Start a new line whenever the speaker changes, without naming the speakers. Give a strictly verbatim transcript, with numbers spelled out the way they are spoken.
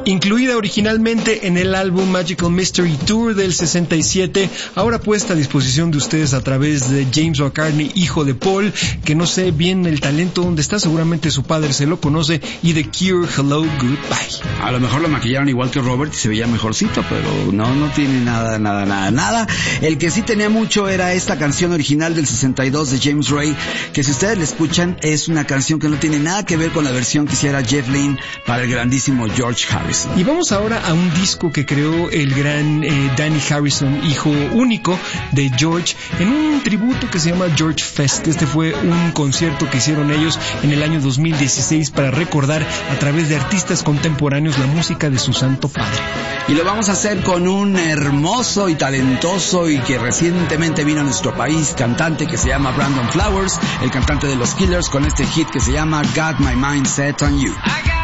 Incluida originalmente en el álbum Magical Mystery Tour del sesenta y siete, ahora puesta a disposición de ustedes a través de James McCartney, hijo de Paul, que no sé bien el talento donde está, seguramente su padre se lo conoce, y The Cure, Hello, Goodbye.
A lo mejor lo maquillaron igual que Robert y se veía mejorcito, pero no, no tiene nada, nada, nada, nada. El que sí tenía mucho era esta canción original del sesenta y dos de James Ray, que si ustedes la escuchan es una canción que no tiene nada que ver con la versión que hiciera Jeff Lynne para el grandísimo George Harrison.
Y vamos ahora a un disco que creó el gran eh, Danny Harrison, hijo único de George, en un tributo que se llama George Fest. Este fue un concierto que hicieron ellos en el año dos mil dieciséis para recordar a través de artistas contemporáneos la música de su santo padre.
Y lo vamos a hacer con un hermoso y talentoso y que recientemente vino a nuestro país, cantante que se llama Brandon Flowers, el cantante de los Killers, con este hit que se llama Got My Mind Set on You.